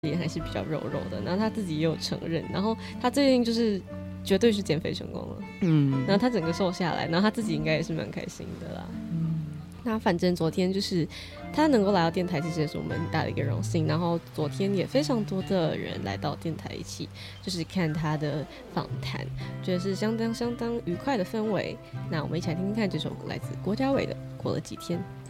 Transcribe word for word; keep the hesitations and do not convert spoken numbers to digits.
脸还是比较肉肉的，然后他自己也有承认，然后他最近就是绝对是减肥成功了，嗯，然后他整个瘦下来，然后他自己应该也是蛮开心的啦，嗯，那反正昨天就是他能够来到电台，其实也是我们很大的一个荣幸，然后昨天也非常多的人来到电台一起就是看他的访谈，觉得是相当相当愉快的氛围。那我们一起来听听看这首来自郭家伟的《过了几天》。